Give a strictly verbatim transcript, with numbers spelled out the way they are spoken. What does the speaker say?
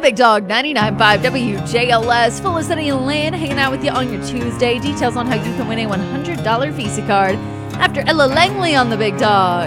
Big Dog ninety-nine point five W J L S. Felicity and Lynn hanging out with you on your Tuesday. Details on how you can win a one hundred dollars Visa card after Ella Langley on the Big Dog.